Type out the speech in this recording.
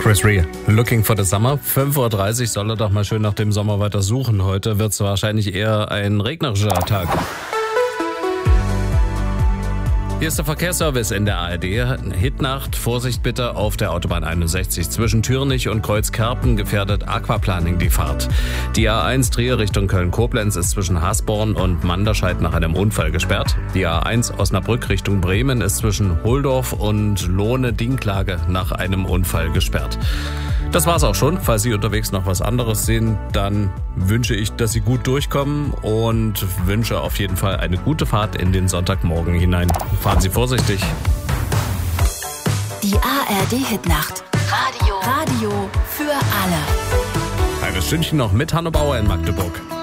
Chris Rea, Looking for the Summer. 5:30 Uhr soll er doch mal schön nach dem Sommer weiter suchen. Heute wird es wahrscheinlich eher ein regnerischer Tag. Hier ist der Verkehrsservice in der ARD. Hitnacht, Vorsicht bitte auf der Autobahn 61. Zwischen Türnich und Kreuzkerpen gefährdet Aquaplaning die Fahrt. Die A1 Trier Richtung Köln-Koblenz ist zwischen Hasborn und Manderscheid nach einem Unfall gesperrt. Die A1 Osnabrück Richtung Bremen ist zwischen Holdorf und Lohne-Dinklage nach einem Unfall gesperrt. Das war's auch schon. Falls Sie unterwegs noch was anderes sehen, dann wünsche ich, dass Sie gut durchkommen und wünsche auf jeden Fall eine gute Fahrt in den Sonntagmorgen hinein. Fahren Sie vorsichtig. Die ARD-Hitnacht. Radio für alle. Kleines Stündchen noch mit Hanno Bauer in Magdeburg.